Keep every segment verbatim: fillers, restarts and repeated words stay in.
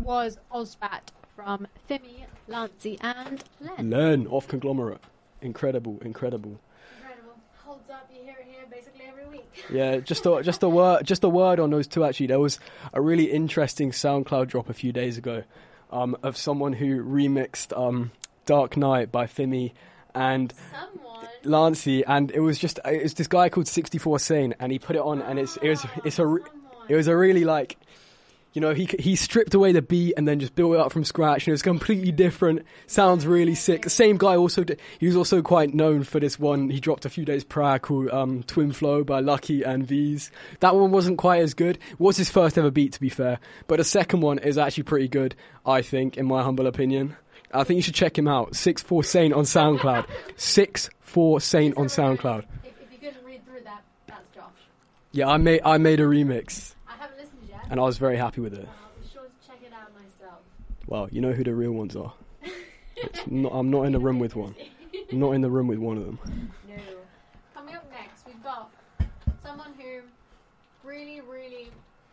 was Ozbat from Fimi, Lancey, and Len. Len off Conglomerate. Incredible, incredible. Incredible. Holds up. You hear it here basically every week. Yeah, just a, just a word, just a word on those two. Actually, there was a really interesting SoundCloud drop a few days ago, um, of someone who remixed um, "Dark Knight" by Fimi and Someone. Lancey, and it was just it was this guy called sixty-four Sane, and he put it on, and it's it was it's a re- it was a really like. You know, he he stripped away the beat and then just built it up from scratch, and it was completely different. Sounds really sick. The same guy also did, he was also quite known for this one he dropped a few days prior called um, Twin Flow by Lucky and V's. That one wasn't quite as good. It was his first ever beat, to be fair, but the second one is actually pretty good, I think, in my humble opinion. I think you should check him out. six four Saint on SoundCloud. six four Saint on SoundCloud. If, if you couldn't read through that, that's Josh. Yeah, I made I made a remix. I haven't listened yet. And I was very happy with it. I'll be sure to check it out myself. Well, you know who the real ones are. It's not, I'm not in the room with one. I'm not in the room with one of them. No. Coming up next, we've got someone who really, really,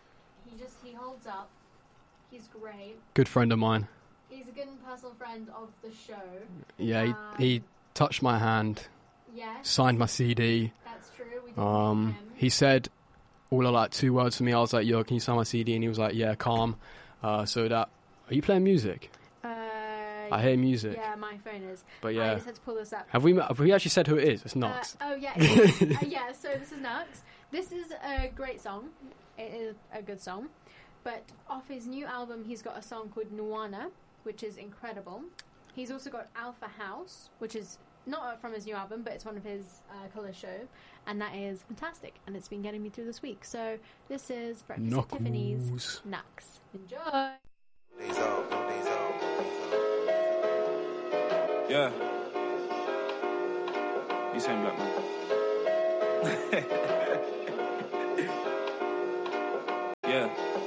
he just, he holds up. He's great. Good friend of mine. He's a good and personal friend of the show. Yeah, he, Um, he touched my hand, Yes, signed my C D. that's true. We did Um, meet him. he said all of like two words for me. I was like, "Yo, can you sign my C D?" And he was like, "Yeah, calm." Uh, so that are you playing music? Uh, I hear music. Yeah, my phone is. But I yeah, just had to pull this up. have we have we actually said who it is? It's Uh, Knox. oh yeah, it is. uh, yeah. So this is Nux. This is a great song. It is a good song. But off his new album, he's got a song called Nuana, which is incredible. He's also got Alpha House, which is not from his new album, but it's one of his uh, colour show, and that is fantastic. And it's been getting me through this week. So this is Breakfast at Knuckles. Tiffany's Nux. Enjoy. Days out, go days out, go days out. Yeah. You saying black man? Yeah.